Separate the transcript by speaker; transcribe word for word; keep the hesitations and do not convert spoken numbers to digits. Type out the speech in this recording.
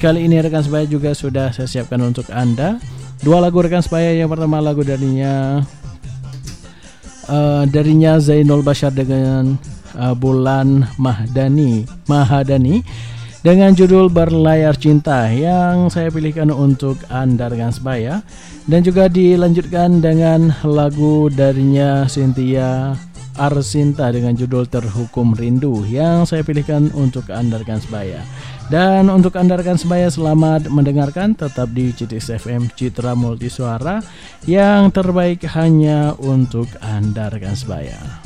Speaker 1: kali ini rekan sebaya juga sudah saya siapkan untuk Anda dua lagu rekan sebaya. Yang pertama lagu darinya uh, darinya Zainul Bashar dengan uh, Bulan Mahdani Mahadani dengan judul Berlayar Cinta yang saya pilihkan untuk Anda rekan sebaya. Dan juga dilanjutkan dengan lagu darinya Cynthia Arsinta dengan judul Terhukum Rindu yang saya pilihkan untuk Anda rekan sebaya. Dan untuk Anda rekan sebaya, selamat mendengarkan, tetap di C T S F M Citra Multisuara, yang terbaik hanya untuk Anda rekan sebaya.